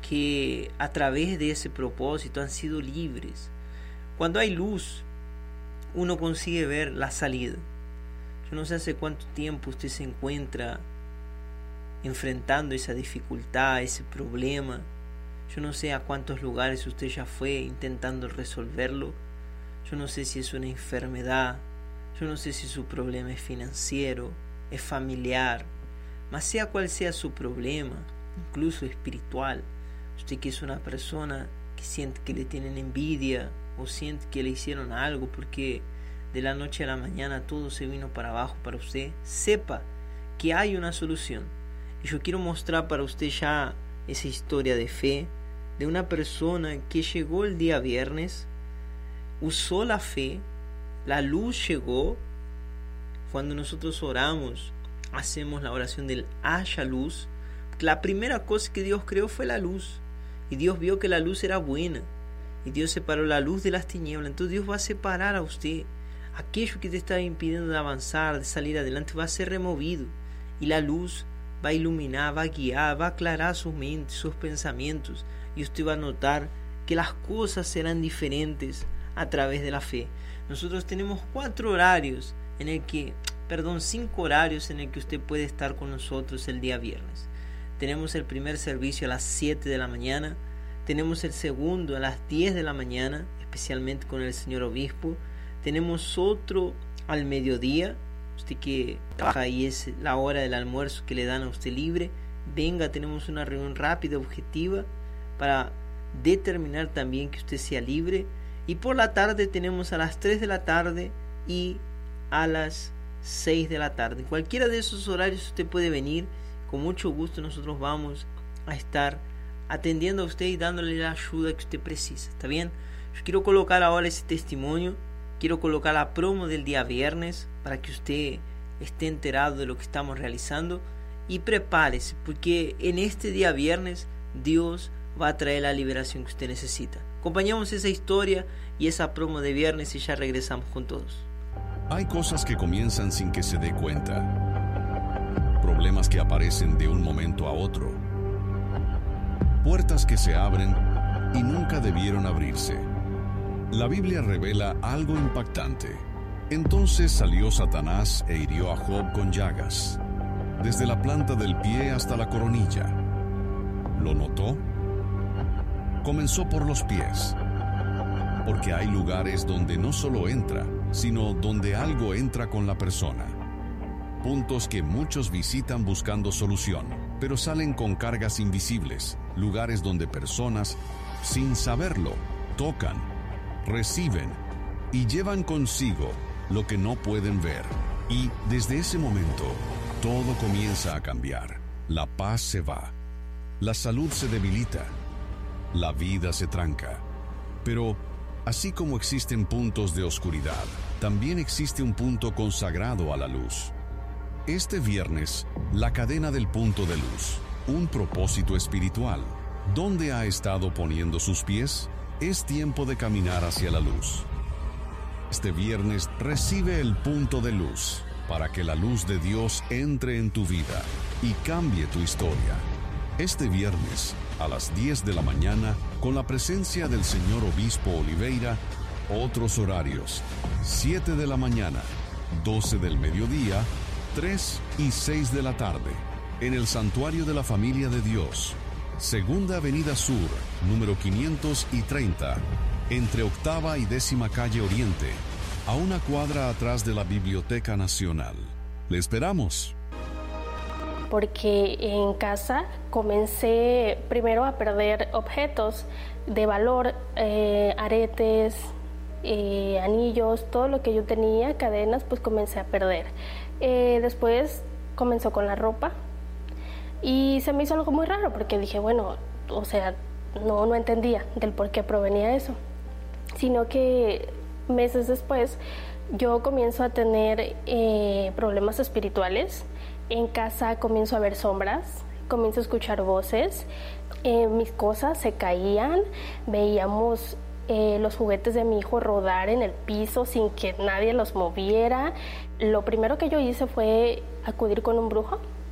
que a través de ese propósito han sido libres. Cuando hay luz, uno consigue ver la salida. Yo no sé hace cuánto tiempo usted se encuentra enfrentando esa dificultad, ese problema. Yo no sé a cuántos lugares usted ya fue intentando resolverlo. Yo no sé si es una enfermedad. Yo no sé si su problema es financiero, es familiar. Mas sea cual sea su problema, incluso espiritual, usted que es una persona que siente que le tienen envidia o siente que le hicieron algo porque de la noche a la mañana todo se vino para abajo para usted, sepa que hay una solución. Y yo quiero mostrar para usted ya esa historia de fe de una persona que llegó el día viernes, usó la fe, la luz llegó. Cuando nosotros oramos, hacemos la oración del haya luz. La primera cosa que Dios creó fue la luz. Y Dios vio que la luz era buena. Y Dios separó la luz de las tinieblas. Entonces Dios va a separar a usted. Aquello que te está impidiendo de avanzar, de salir adelante, va a ser removido. Y la luz va a iluminar, va a guiar, va a aclarar su mente, sus pensamientos. Y usted va a notar que las cosas serán diferentes a través de la fe. Nosotros tenemos 5 horarios en el que usted puede estar con nosotros el día viernes. Tenemos el primer servicio a las 7 de la mañana, tenemos el segundo a las 10 de la mañana, especialmente con el señor obispo, tenemos otro al mediodía. Usted que trabaja ahí, es la hora del almuerzo que le dan a usted libre, venga, tenemos una reunión rápida, objetiva, para determinar también que usted sea libre. Y por la tarde tenemos a las 3 de la tarde y a las 6 de la tarde. En cualquiera de esos horarios usted puede venir. Con mucho gusto nosotros vamos a estar atendiendo a usted y dándole la ayuda que usted precisa. ¿Está bien? Yo quiero colocar ahora ese testimonio. Quiero colocar la promo del día viernes para que usted esté enterado de lo que estamos realizando. Y prepárese, porque en este día viernes Dios va a traer la liberación que usted necesita. Acompañamos esa historia y esa promo de viernes y ya regresamos con todos. Hay cosas que comienzan sin que se dé cuenta. Problemas que aparecen de un momento a otro. Puertas que se abren y nunca debieron abrirse. La Biblia revela algo impactante. Entonces salió Satanás e hirió a Job con llagas, desde la planta del pie hasta la coronilla. ¿Lo notó? Comenzó por los pies, porque hay lugares donde no solo entra, sino donde algo entra con la persona. Puntos que muchos visitan buscando solución, pero salen con cargas invisibles, lugares donde personas, sin saberlo, tocan, reciben y llevan consigo lo que no pueden ver. Y desde ese momento, todo comienza a cambiar. La paz se va, la salud se debilita, la vida se tranca. Pero así como existen puntos de oscuridad, también existe un punto consagrado a la luz. Este viernes, la cadena del punto de luz, un propósito espiritual. ¿Dónde ha estado poniendo sus pies? Es tiempo de caminar hacia la luz. Este viernes recibe el punto de luz para que la luz de Dios entre en tu vida y cambie tu historia. Este viernes, a las 10 de la mañana, con la presencia del señor obispo Oliveira. Otros horarios: 7 de la mañana, 12 del mediodía, 3 y 6 de la tarde, en el Santuario de la Familia de Dios, Segunda Avenida Sur, número 530, entre Octava y 10ª Calle Oriente, a una cuadra atrás de la Biblioteca Nacional. ¡Le esperamos! Porque en casa comencé primero a perder objetos de valor, aretes, anillos, todo lo que yo tenía, cadenas, pues comencé a perder. Después comenzó con la ropa y se me hizo algo muy raro porque dije, bueno, o sea, no entendía del por qué provenía eso, sino que meses después yo comienzo a tener problemas espirituales. En casa comienzo a ver sombras, comienzo a escuchar voces, mis cosas se caían, veíamos los juguetes de mi hijo rodar en el piso sin que nadie los moviera. Lo primero que yo hice fue acudir con un brujo